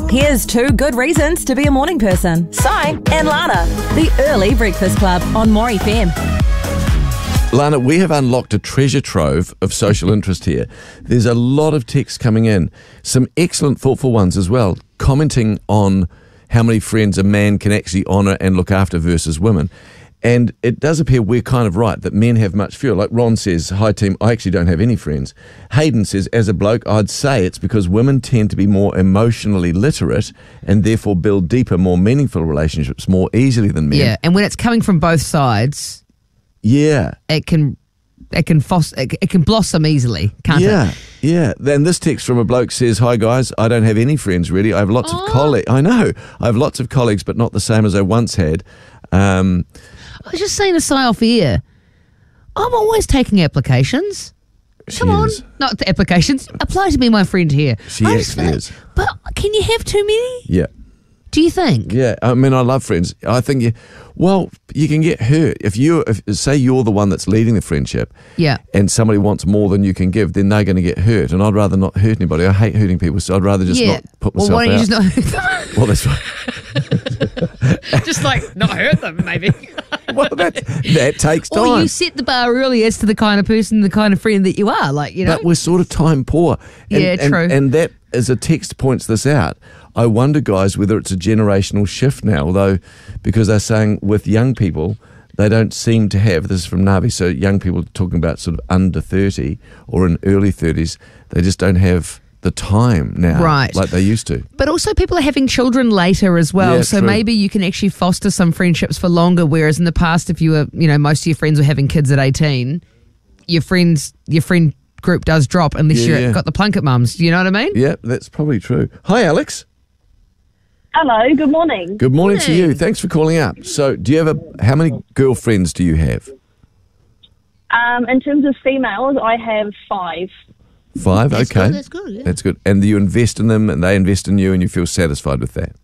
Here's 2 good reasons to be a morning person. Si and Lana. The Early Breakfast Club on More FM. Lana, we have unlocked a treasure trove of social interest here. There's a lot of texts coming in, some excellent, thoughtful ones as well, commenting on how many friends a man can actually honour and look after versus women. And it does appear we're kind of right, that men have much fewer. Like Ron says, hi team, I actually don't have any friends. Hayden says, as a bloke, I'd say it's because women tend to be more emotionally literate and therefore build deeper, more meaningful relationships more easily than men. Yeah, and when it's coming from both sides, it can blossom easily, can't it? Yeah. Then this text from a bloke says, hi guys, I don't have any friends really. I have lots of colleagues. I know. I have lots of colleagues, but not the same as I once had. I was just saying to Si off air, I'm always taking applications. Come on. Not the applications. Apply to be my friend here. She actually is. But can you have too many? Yeah. Do you think? Yeah, I mean, I love friends. I think you can get hurt if say you're the one that's leading the friendship. Yeah. And somebody wants more than you can give, then they're going to get hurt. And I'd rather not hurt anybody. I hate hurting people, so I'd rather just not put myself out. Well, why don't you just not hurt them? Well, that's right. Just like not hurt them, maybe. Well, that takes time. Or you set the bar early as to the kind of person, the kind of friend that you are, But we're sort of time poor. True. And that, as a text points this out, I wonder, guys, whether it's a generational shift now, although because they're saying with young people, they don't seem to have, this is from Navi, so young people talking about sort of under 30 or in early 30s, they just don't have the time now like they used to. But also people are having children later as well, so true. maybe you can actually foster some friendships for longer, whereas in the past if you were, most of your friends were having kids at 18, your friend group does drop unless you've got the Plunkett mums. Do you know what I mean? Yeah, that's probably true. Hi, Alex. Hello, good morning. Good morning to you. Thanks for calling up. So do you have how many girlfriends do you have? In terms of females, I have 5. 5? That's okay. Good, that's good, yeah. That's good. And you invest in them and they invest in you and you feel satisfied with that?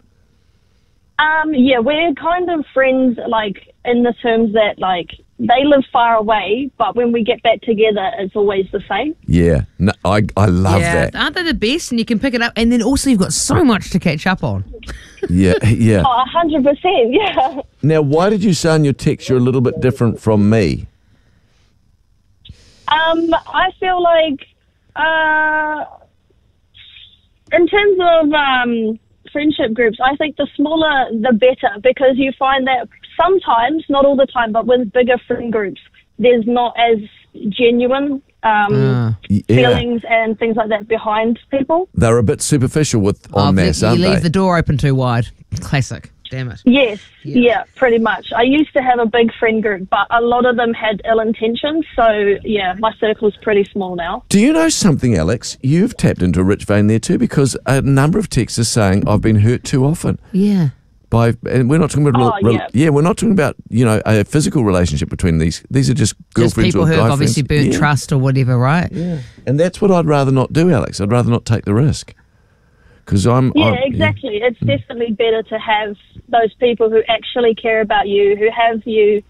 Yeah, we're kind of friends, in the terms that, they live far away, but when we get back together, it's always the same. Yeah. No, I love that. Aren't they the best? And you can pick it up, and then also you've got so much to catch up on. Yeah. Oh, 100%, yeah. Now, why did you say on your text you're a little bit different from me? I feel like, in terms of friendship groups, I think the smaller the better, because you find that sometimes, not all the time, but with bigger friend groups, there's not as genuine feelings and things like that behind people. They're a bit superficial en masse, aren't they? You leave they? the door open too wide. Classic. Damn it. Yes, yeah, pretty much. I used to have a big friend group, but a lot of them had ill intentions, so yeah, my circle's pretty small now. Do you know something, Alex? You've tapped into a rich vein there too, because a number of texts are saying, I've been hurt too often. Yeah. And we're not talking about we're not talking about a physical relationship between these. These are just girlfriends just people or guy who have friends. obviously burnt trust or whatever, right? Yeah, and that's what I'd rather not do, Alex. I'd rather not take the risk because exactly. It's definitely better to have those people who actually care about you, who have you,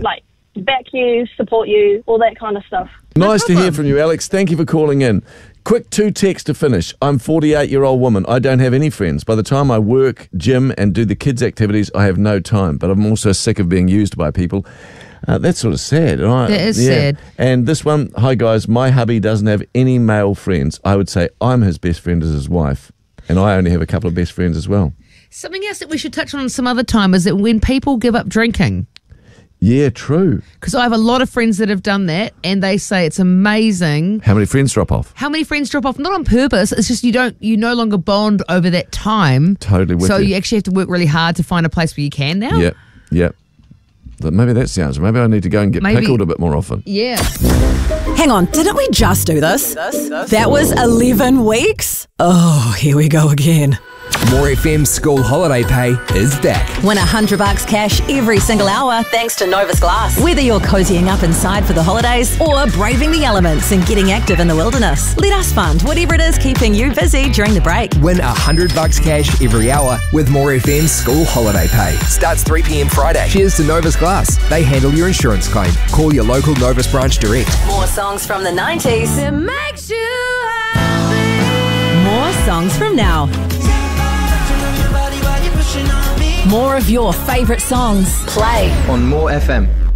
back you, support you, all that kind of stuff. Nice to hear from you, Alex. Thank you for calling in. Quick 2 texts to finish. I'm a 48-year-old woman. I don't have any friends. By the time I work, gym, and do the kids' activities, I have no time. But I'm also sick of being used by people. That's sort of sad. Right? That is sad. And this one, hi guys, my hubby doesn't have any male friends. I would say I'm his best friend as his wife. And I only have a couple of best friends as well. Something else that we should touch on some other time is that when people give up drinking. Yeah, true. Because I have a lot of friends that have done that, and they say it's amazing. How many friends drop off? Not on purpose. It's just you no longer bond over that time. Totally with you. So you actually have to work really hard to find a place where you can now. Yep. But maybe that's the answer. Maybe I need to go and get pickled a bit more often. Yeah. Hang on, didn't we just do this? That was 11 weeks? Oh, here we go again. More FM school holiday pay is back. Win $100 cash every single hour thanks to Novus Glass. Whether you're cozying up inside for the holidays or braving the elements and getting active in the wilderness, let us fund whatever it is keeping you busy during the break. Win $100 cash every hour with More FM school holiday pay. Starts 3 p.m. Friday. Cheers to Novus Glass. They handle your insurance claim. Call your local Novus branch direct. More songs from the 90s. It makes you happy. More songs from now. More of your favourite songs. Play On More FM.